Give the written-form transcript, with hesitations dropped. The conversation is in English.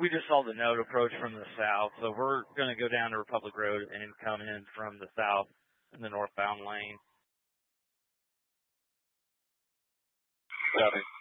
We just saw the note approach from the south, so we're going to go down to Republic Road and come in from the south in the northbound lane. Copy.